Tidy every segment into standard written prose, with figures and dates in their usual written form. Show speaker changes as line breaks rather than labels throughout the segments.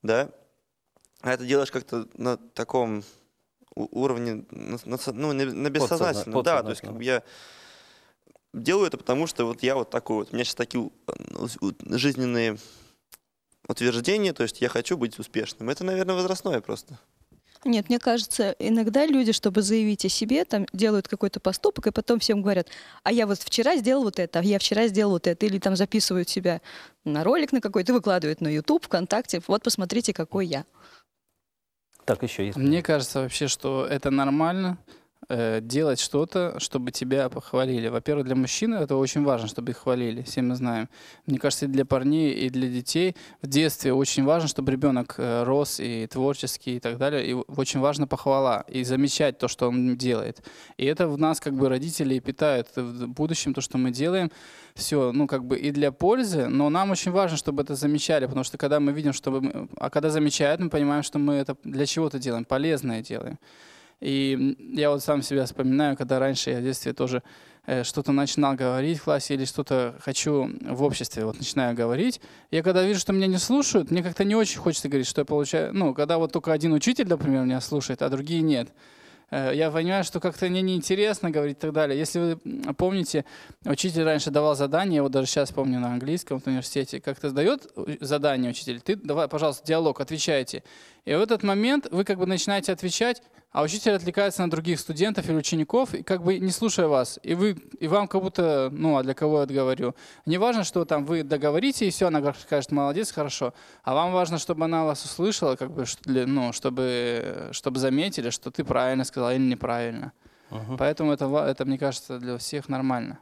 да, а это делаешь как-то на таком уровне, ну, на бессознательном, да, то есть как бы я делаю это, потому что вот я вот такой вот, у меня сейчас такие жизненные утверждения, то есть я хочу быть успешным. Это, наверное, возрастное просто.
Нет, мне кажется, иногда люди, чтобы заявить о себе, там делают какой-то поступок, и потом всем говорят: а я вот вчера сделал вот это, а я вчера сделал вот это. Или там записывают себя на ролик на какой-то, выкладывают на YouTube, ВКонтакте. Вот посмотрите, какой я.
Так, еще есть.
Мне кажется вообще, что это нормально делать что-то, чтобы тебя похвалили. Во-первых, для мужчин это очень важно, чтобы их хвалили, все мы знаем. Мне кажется, и для парней, и для детей в детстве очень важно, чтобы ребенок рос и творческий и так далее. И очень важна похвала и замечать то, что он делает. И это в нас как бы родители питают в будущем то, что мы делаем. Все, ну как бы и для пользы, но нам очень важно, чтобы это замечали, потому что когда мы видим, а когда замечают, мы понимаем, что мы это для чего-то делаем, полезное делаем. И я вот сам себя вспоминаю, когда раньше я в детстве тоже что-то начинал говорить в классе или что-то хочу в обществе, вот начинаю говорить. Я когда вижу, что меня не слушают, мне как-то не очень хочется говорить, что я получаю. Ну, когда вот только один учитель, например, меня слушает, а другие нет. Я понимаю, что как-то мне неинтересно говорить и так далее. Если вы помните, учитель раньше давал задание, я вот даже сейчас помню на английском в университете, как-то сдает задание учитель, ты давай, пожалуйста, диалог, отвечайте. И в этот момент вы как бы начинаете отвечать, а учитель отвлекается на других студентов или учеников, и как бы не слушая вас. И вам как будто, ну, а для кого я это говорю? Не важно, что там вы договорите, и все, она скажет, молодец, хорошо. А вам важно, чтобы она вас услышала, как бы, ну, чтобы заметили, что ты правильно сказал или неправильно. Поэтому это, мне кажется, для всех нормально.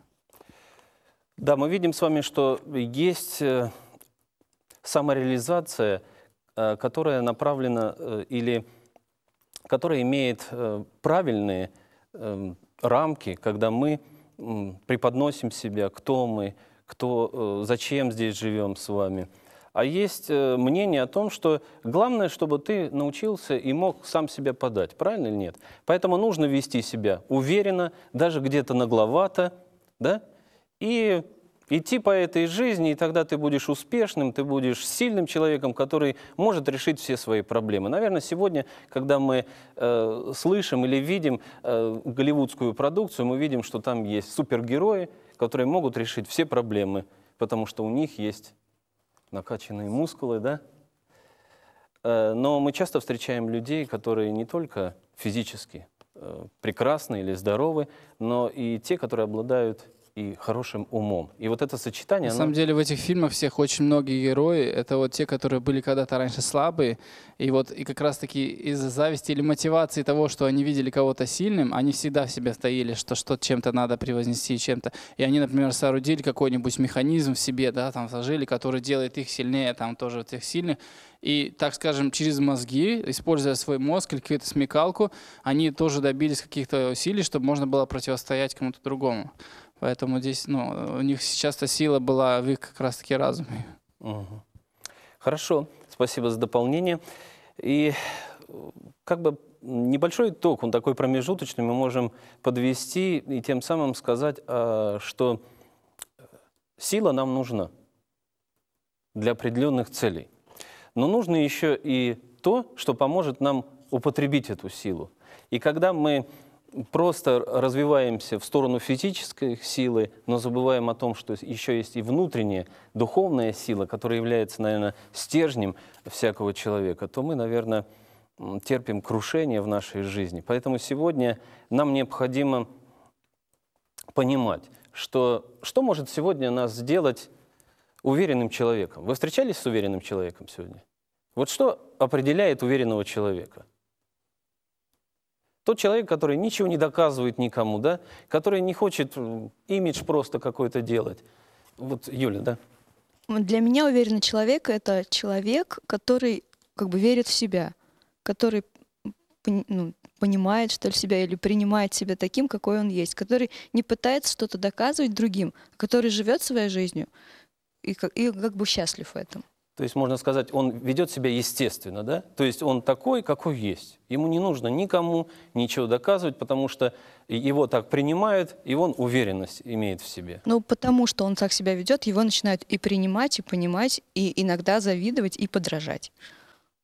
Да, мы видим с вами, что есть самореализация, которая направлена или которая имеет правильные рамки, когда мы преподносим себя, кто мы, зачем здесь живем с вами. А есть мнение о том, что главное, чтобы ты научился и мог сам себя подать. Правильно или нет? Поэтому нужно вести себя уверенно, даже где-то нагловато, да? И идти по этой жизни, и тогда ты будешь успешным, ты будешь сильным человеком, который может решить все свои проблемы. Наверное, сегодня, когда мы слышим или видим голливудскую продукцию, мы видим, что там есть супергерои, которые могут решить все проблемы, потому что у них есть накачанные мускулы, да? Но мы часто встречаем людей, которые не только физически прекрасны или здоровы, но и те, которые обладают и хорошим умом. И вот это сочетание...
На самом деле в этих фильмах всех очень многие герои, это вот те, которые были когда-то раньше слабые, и как раз-таки из-за зависти или мотивации того, что они видели кого-то сильным, они всегда в себе стояли, что чем-то надо превознести, чем-то. И они, например, соорудили какой-нибудь механизм в себе, да, там сложили, который делает их сильнее, там тоже тех сильных. И, так скажем, через мозги, используя свой мозг или какую-то смекалку, они тоже добились каких-то усилий, чтобы можно было противостоять кому-то другому. Поэтому здесь, у них часто сила была в их как раз-таки разуме.
Хорошо, спасибо за дополнение. И как бы небольшой итог, он такой промежуточный, мы можем подвести и тем самым сказать, что сила нам нужна для определенных целей. Но нужно еще и то, что поможет нам употребить эту силу. И когда мы просто развиваемся в сторону физической силы, но забываем о том, что еще есть и внутренняя духовная сила, которая является, наверное, стержнем всякого человека, то мы, наверное, терпим крушение в нашей жизни. Поэтому сегодня нам необходимо понимать, что может сегодня нас сделать уверенным человеком. Вы встречались с уверенным человеком сегодня? Вот что определяет уверенного человека? Тот человек, который ничего не доказывает никому, да? Который не хочет имидж просто какой-то делать. Вот, Юля, да?
Для меня уверенный человек — это человек, который как бы верит в себя, который понимает, что ли, себя или принимает себя таким, какой он есть, который не пытается что-то доказывать другим, который живет своей жизнью и как бы счастлив в этом.
То есть, можно сказать, он ведет себя естественно, да? То есть он такой, какой есть. Ему не нужно никому ничего доказывать, потому что его так принимают, и он уверенность имеет в себе.
Ну, потому что он так себя ведет, его начинают и принимать, и понимать, и иногда завидовать, и подражать.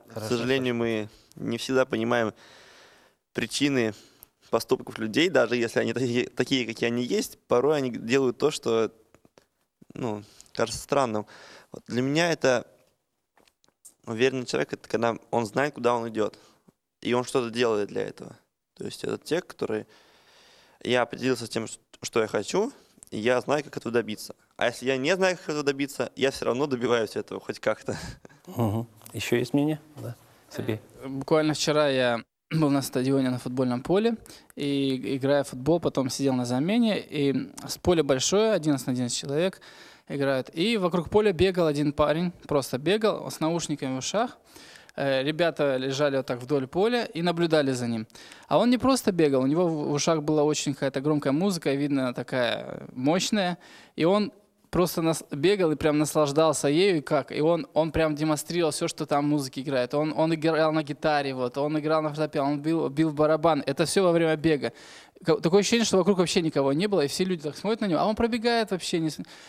К сожалению, мы не всегда понимаем причины поступков людей, даже если они такие, какие они есть. Порой они делают то, что, ну, кажется странным. Вот для меня это уверенный человек, это когда он знает, куда он идет, и он что-то делает для этого. То есть это те, которые... Я определился с тем, что я хочу, и я знаю, как этого добиться. А если я не знаю, как этого добиться, я все равно добиваюсь этого хоть как-то.
Угу. Еще есть мнение? Да. Сергей.
Буквально вчера я был на стадионе на футбольном поле, и играя в футбол, потом сидел на замене, и поле большое, 11 на 11 человек играют, и вокруг поля бегал один парень, просто бегал с наушниками в ушах. Ребята лежали вот так вдоль поля и наблюдали за ним. А он не просто бегал, у него в ушах была очень какая-то громкая музыка, видно, такая мощная, и он просто бегал и прям наслаждался ею, и он прям демонстрировал все, что там музыки играет. Он играл на гитаре, вот, он играл на фортепиано, он бил в барабан. Это все во время бега. Такое ощущение, что вокруг вообще никого не было, и все люди так смотрят на него, а он пробегает вообще.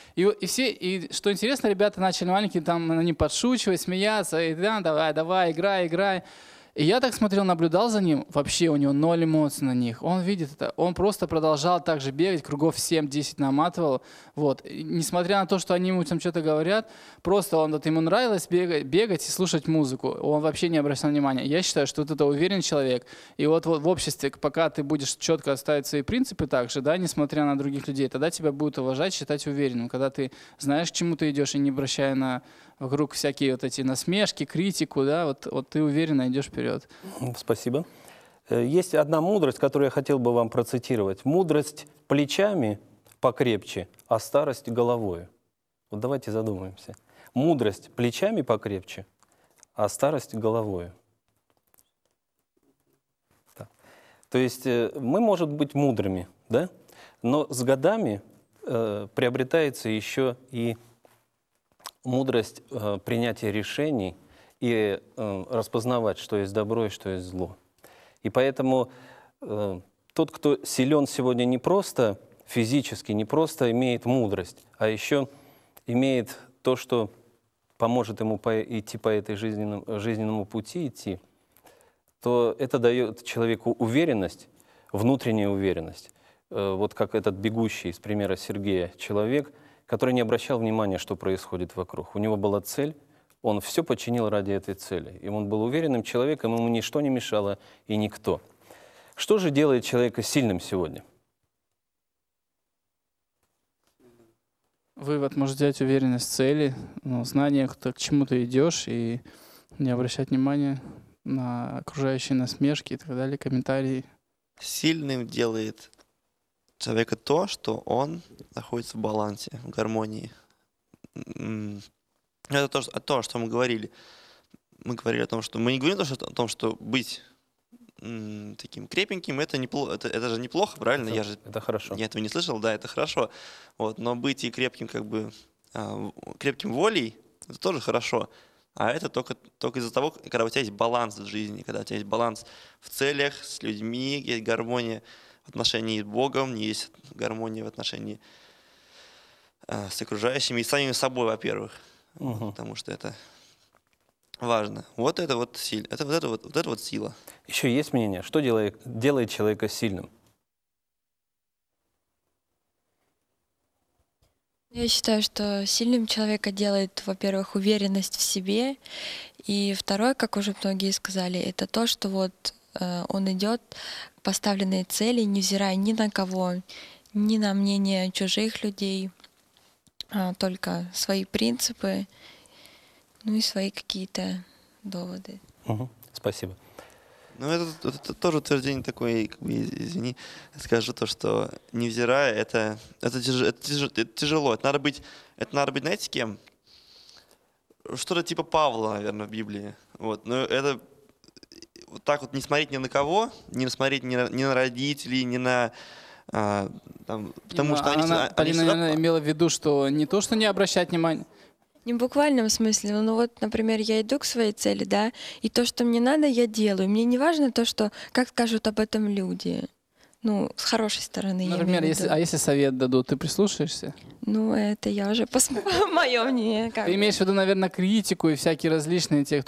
И что интересно, ребята начали маленькие там на ним подшучивать, смеяться, и да, давай, играй. И я так смотрел, наблюдал за ним, вообще у него 0 эмоций на них. Он видит это, он просто продолжал так же бегать, кругов 7-10 наматывал. Вот. И несмотря на то, что они ему там что-то говорят, просто ему нравилось бегать и слушать музыку. Он вообще не обращал внимания. Я считаю, что вот это уверенный человек. И вот в обществе, пока ты будешь четко ставить свои принципы так же, да, несмотря на других людей, тогда тебя будут уважать, считать уверенным. Когда ты знаешь, к чему ты идешь, и не обращая вокруг всякие вот эти насмешки, критику, да, вот ты уверенно идешь вперед.
Спасибо. Есть одна мудрость, которую я хотел бы вам процитировать. Мудрость плечами покрепче, а старость головой. Вот давайте задумаемся. Мудрость плечами покрепче, а старость головой. Так. То есть мы, может быть, мудрыми, да? Но с годами приобретается еще и мудрость принятия решений и распознавать, что есть добро и что есть зло. И поэтому тот, кто силен сегодня не просто физически, не просто имеет мудрость, а еще имеет то, что поможет ему идти по этой жизненному пути идти, то это дает человеку уверенность, внутреннюю уверенность. Вот как этот бегущий из примера Сергея человек, который не обращал внимания, что происходит вокруг. У него была цель, он все подчинил ради этой цели. И он был уверенным человеком, ему ничто не мешало и никто. Что же делает человека сильным сегодня?
Вывод может взять уверенность в цели, знание, к чему ты идешь, и не обращать внимания на окружающие насмешки и так далее, комментарии.
Сильным делает человека то, что он находится в балансе, в гармонии. Это то, что мы говорили. Мы говорили о том, что мы не говорим о том, что быть таким крепеньким, это неплохо, это же неплохо, правильно?
Это хорошо.
Я этого не слышал, да, это хорошо. Вот, но быть и крепким, крепким волей, это тоже хорошо. А это только из-за того, когда у тебя есть баланс в жизни, когда у тебя есть баланс в целях, с людьми, есть гармония в отношении с Богом, есть гармония в отношении с окружающими и с самим собой, во-первых. Потому что это важно. Вот это вот сила. Вот это вот сила.
Еще есть мнение, что делает человека сильным?
Я считаю, что сильным человека делает, во-первых, уверенность в себе. И второе, как уже многие сказали, это то, что вот он идет к поставленной цели, невзирая ни на кого, ни на мнение чужих людей, а только свои принципы, ну и свои какие-то доводы.
Спасибо.
Ну, это тоже утверждение такое, извини, скажу то, что невзирая, это тяжело. Это надо быть, знаете, кем? Что-то типа Павла, наверное, в Библии. Вот. Но это вот так вот не смотреть ни на кого, не смотреть ни на родителей, ни на... потому что
Полина, наверное, имела в виду, что не то, что не обращать внимания.
Не в буквальном смысле, ну вот, например, я иду к своей цели, да, и то, что мне надо, я делаю. Мне не важно то, что, как скажут об этом люди. Ну, с хорошей стороны.
Например, если совет дадут, ты прислушаешься?
Ну, это я уже мое мнение.
Ты имеешь в виду, наверное, критику и всякие различные тех,